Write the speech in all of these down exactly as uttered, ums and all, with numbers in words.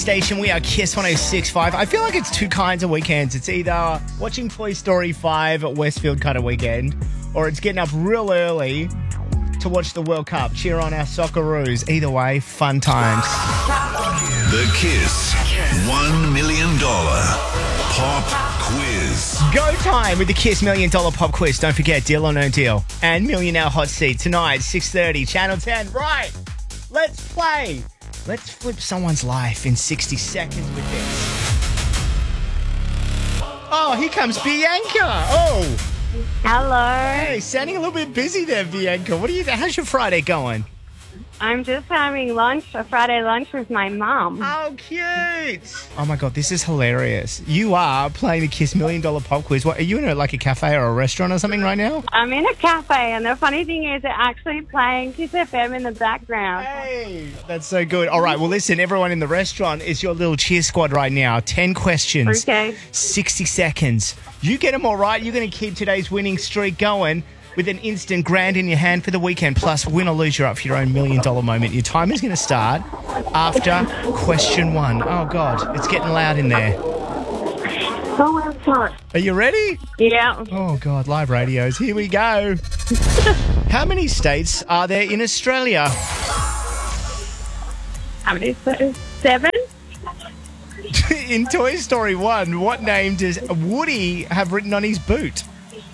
Station, we are Kiss one oh six point five. I feel like it's two kinds of weekends. It's either watching Toy Story five at Westfield kind of weekend, or it's getting up real early to watch the World Cup, cheer on our Socceroos. Either way, fun times. The Kiss one million dollars Pop Quiz. Go time with the Kiss Million Dollar Pop Quiz. Don't forget, Deal or No Deal and Millionaire Hot Seat tonight, six thirty, Channel ten. Right, let's play. Let's flip someone's life in sixty seconds with this. Oh, here comes Bianca. Oh. Hello. Hey, sounding a little bit busy there, Bianca. What are you? How's your Friday going? I'm just having lunch, a Friday lunch with my mum. Oh, cute. Oh, my God, this is hilarious. You are playing the Kiss Million Dollar Pop Quiz. What, are you in a, like a cafe or a restaurant or something right now? I'm in a cafe, and the funny thing is they're actually playing Kiss F M in the background. Hey, that's so good. All right, well, listen, everyone in the restaurant is your little cheer squad right now. ten questions. Okay. sixty seconds. You get them all right, you're going to keep today's winning streak going with an instant grand in your hand for the weekend. Plus, win or lose, you're up for your own million dollar moment. Your time is going to start after question one. Oh, God, it's getting loud in there. Oh, I'm sorry. Are you ready? Yeah. Oh, God, live radios. Here we go. How many states are there in Australia? How many? Seven? In Toy Story one, what name does Woody have written on his boot?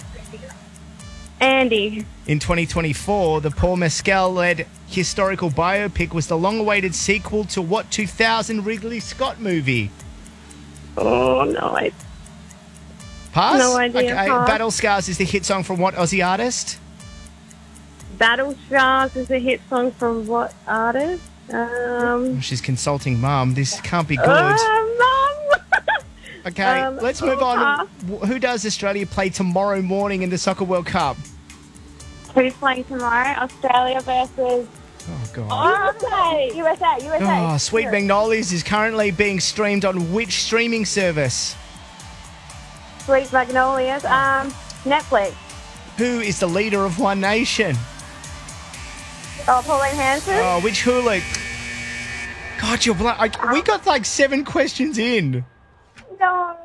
Andy. In twenty twenty-four, the Paul Mescal-led historical biopic was the long-awaited sequel to what two thousand Ridley Scott movie? Oh, no. I... Pass? No idea. Okay. Pass. Battle Scars is the hit song from what Aussie artist? Battle Scars is a hit song from what artist? Um, She's consulting Mum. This can't be good. Uh, Mum! Okay, um, let's move on. uh, Who does Australia play tomorrow morning in the Soccer World Cup? Who's playing tomorrow? Australia versus... Oh, God. Oh, U S A, U S A. Oh, Sweet Magnolias is currently being streamed on which streaming service? Sweet Magnolias. Um, Netflix. Who is the leader of One Nation? Oh, Pauline Hanson. Oh, which hula? God, you're bla- I, we got like seven questions in. No.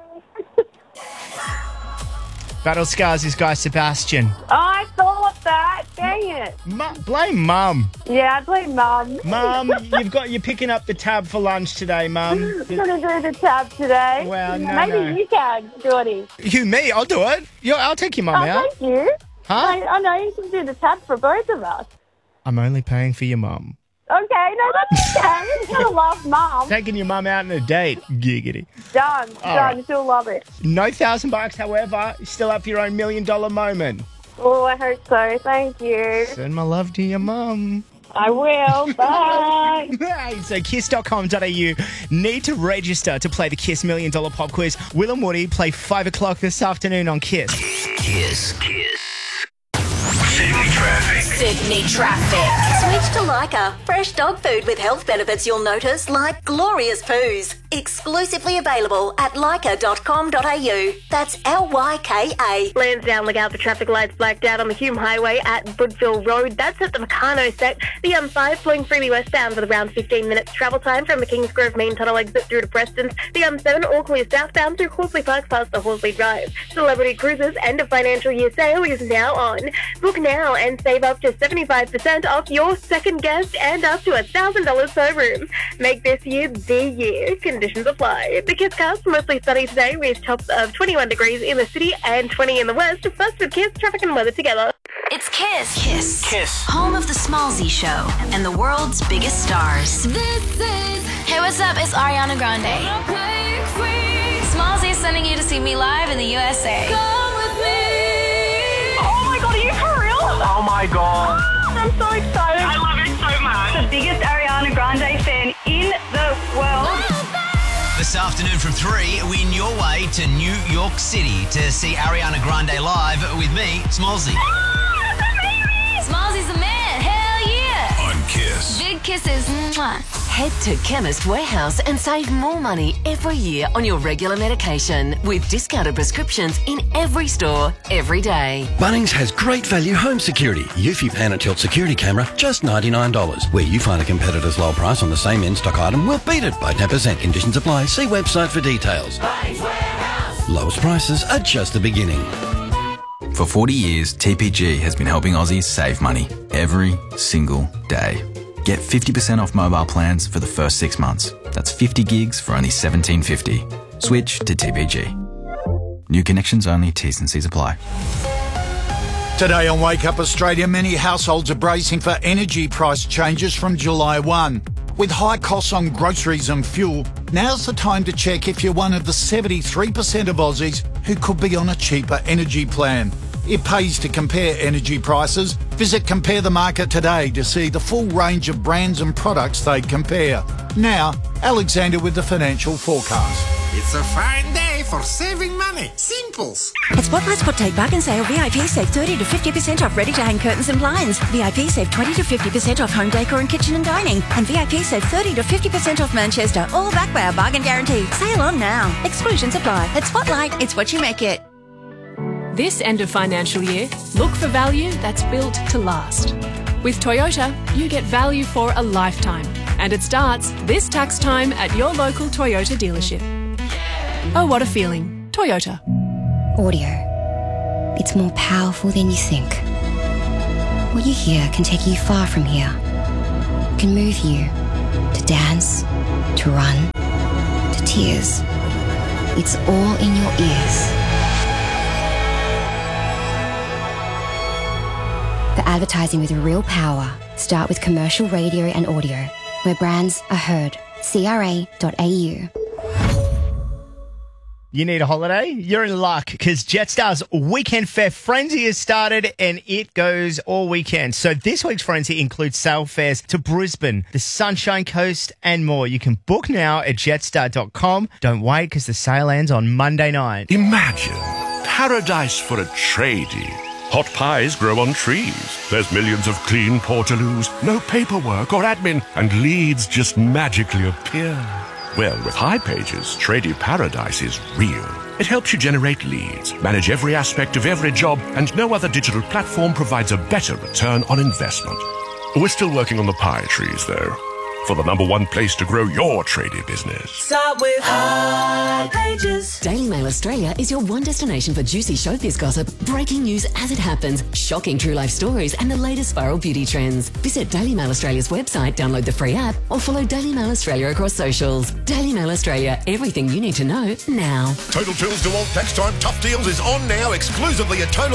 Battle Scars is Guy Sebastian. Oh, I thought that. Dang it. Mu- blame Mum. Yeah, I blame Mum. Mum, you've got you're picking up the tab for lunch today, Mum. I'm going to do the tab today. Well, no, Maybe no. you can, Geordie. You, me, I'll do it. Yo, I'll take your Mum Oh, out. thank you. Huh? I, I know you can do the tab for both of us. I'm only paying for your Mum. Okay, no, that's okay. You gotta love Mum. Taking your Mum out on a date. Giggity. Done. All Done. right. She'll love it. No thousand bucks, however, still up for your own million dollar moment. Oh, I hope so. Thank you. Send my love to your Mum. I will. Bye. Hey, so kiss dot com dot a u. Need to register to play the Kiss Million Dollar Pop Quiz. Will and Woody play five o'clock this afternoon on Kiss. Kiss. Kiss. Sydney traffic. Sydney traffic. Switch to Lyca. Fresh dog food with health benefits you'll notice, like glorious poos. Exclusively available at lyca dot com dot a u. That's L Y K A. Lansdowne, look out for traffic lights blacked out on the Hume Highway at Woodville Road. That's at the Meccano sec. The M five flowing freely westbound with around fifteen minutes travel time from the Kingsgrove main tunnel exit through to Preston's. The M seven all clear southbound through Horsley Park past the Horsley Drive. Celebrity Cruises end of financial year sale is now on. Book now and save up to seventy-five percent off your second guest and up to one thousand dollars per room. Make this year the year. Conditions apply. The Kiss Cast, mostly sunny today with tops of twenty-one degrees in the city and twenty in the west. First with Kiss, traffic and weather together. It's Kiss. Kiss. Kiss. Home of the Smallzy Show and the world's biggest stars. This is... Hey, what's up? It's Ariana Grande. Smallzy is sending you to see me live in the U S A. Come with me. Oh my god, are you for real? Oh my god. I'm so excited. I love it so much. The biggest Ariana Grande fan in the world. This afternoon from three, win your way to New York City to see Ariana Grande live with me, Smallzy. Smallzy's the man. Hell yeah. On Kiss. Big kisses. Mwah. Head to Chemist Warehouse and save more money every year on your regular medication with discounted prescriptions in every store, every day. Bunnings has great value home security. Eufy Pan and Tilt security camera, just ninety-nine dollars. Where you find a competitor's low price on the same in-stock item, we'll beat it by ten percent. Conditions apply. See website for details. Bunnings Warehouse. Lowest prices are just the beginning. For forty years, T P G has been helping Aussies save money every single day. Get fifty percent off mobile plans for the first six months. That's fifty gigs for only seventeen fifty. Switch to T P G. New connections only, T's and C's apply. Today on Wake Up Australia, many households are bracing for energy price changes from July first. With high costs on groceries and fuel, now's the time to check if you're one of the seventy-three percent of Aussies who could be on a cheaper energy plan. It pays to compare energy prices. Visit Compare the Market today to see the full range of brands and products they compare. Now, Alexander with the financial forecast. It's a fine day for saving money. Simples. At Spotlight's Hot Take Bargain Sale, V I P save thirty to fifty percent off ready-to-hang curtains and blinds. V I P save twenty to fifty percent off home decor and kitchen and dining. And V I P save thirty to fifty percent off Manchester, all backed by our bargain guarantee. Sale on now. Exclusions apply. At Spotlight, it's what you make it. This end of financial year, look for value that's built to last. With Toyota, you get value for a lifetime. And it starts this tax time at your local Toyota dealership. Oh, what a feeling. Toyota. Audio. It's more powerful than you think. What you hear can take you far from here. Can move you to dance, to run, to tears. It's all in your ears. The advertising with real power. Start with commercial radio and audio, where brands are heard. C R A dot A U. You need a holiday? You're in luck because Jetstar's Weekend Fare Frenzy has started and it goes all weekend. So this week's Frenzy includes sail fares to Brisbane, the Sunshine Coast and more. You can book now at jetstar dot com. Don't wait because the sale ends on Monday night. Imagine paradise for a tradie. Hot pies grow on trees. There's millions of clean portaloos, no paperwork or admin, and leads just magically appear. Well, with High Pages, Tradie Paradise is real. It helps you generate leads, manage every aspect of every job, and no other digital platform provides a better return on investment. We're still working on the pie trees, though, for the number one place to grow your tradie business. Start with High Pages. Daily Mail Australia is your one destination for juicy showbiz gossip, breaking news as it happens, shocking true life stories, and the latest viral beauty trends. Visit Daily Mail Australia's website, download the free app, or follow Daily Mail Australia across socials. Daily Mail Australia, everything you need to know now. Total Tools DeWalt Tax Time Tough Deals is on now exclusively at Total